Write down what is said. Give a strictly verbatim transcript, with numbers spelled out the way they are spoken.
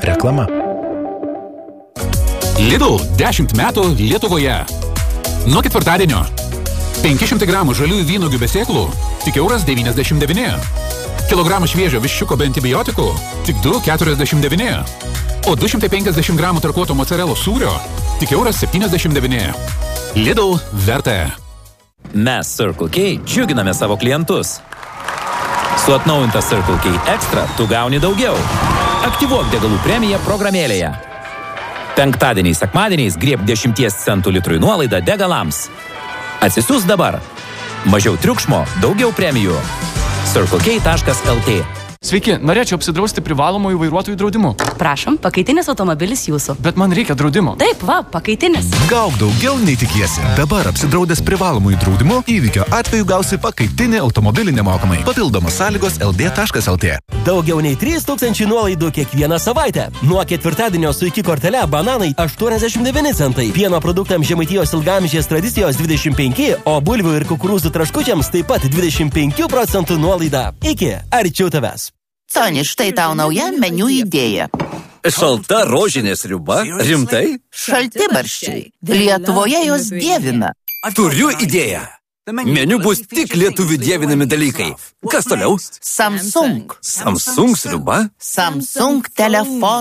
Reklama. Lidl dešimt metų Lietuvoje. Nuo ketvirtadienio. penki šimtai gramų žaliųjų vynuogių be sėklų tik euras devyniasdešimt devyni. Kilogramų šviežio viščiuko be antibiotikų tik du keturiasdešimt devyni. O du šimtai penkiasdešimt gramų tarkuoto mocarelos sūrio tik euras septyniasdešimt devyni. Lidl vertė. Mes Circle K džiuginame savo klientus. Su atnaujinta Circle K Extra tu gauni daugiau. Aktyvuok degalų premiją programėlėje. Penktadieniais, sekmadieniais grieb dešimties centų litrui nuolaidą degalams. Atsisiųs dabar. Mažiau triukšmo, daugiau premijų. circle k taškas l t. Sveiki, norėčiau apsidrausti privalomųjų vairuotojų draudimu. Prašom, pakaitinis automobilis jūsų. Bet man reikia draudimo. Taip, va, pakaitinis. Gauk daugiau nei tikiesi. Dabar apsidraudęs privalomųjų draudimu, įvykio atveju gausi pakaitinį automobilį nemokamai. Papildomos sąlygos l d taškas l t. Daugiau nei trys tūkstančiai nuolaidų kiekvieną savaitę. Nuo ketvirtadienio su iki kortele bananai aštuoniasdešimt devyni centai. Pieno produktams Žemaitijos ilgaamžės tradicijos dvidešimt penki, o bulvių ir kukurūzų traškučiams taip pat dvidešimt penki procentų nuolaida. Iki, arčiau tavęs. Soni, štai tau nauja meniu idėja. Šalta rožinė sriuba? Rimtai? Šaltibarščiai. Lietuvoje jos dievina. Turiu idėją. Meniu bus tik lietuvių dievinami dalykai. Kas toliau? Samsung. Samsung sriuba? Samsung telefonas.